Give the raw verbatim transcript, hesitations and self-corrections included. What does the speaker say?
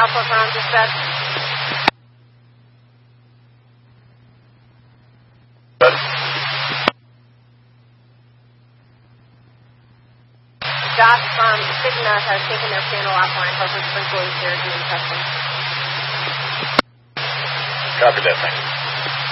Alpha from dispatch. Josh from Cigna has taken their panel offline. Hopefully Sprinkle is there doing testing. Copy that, thank you.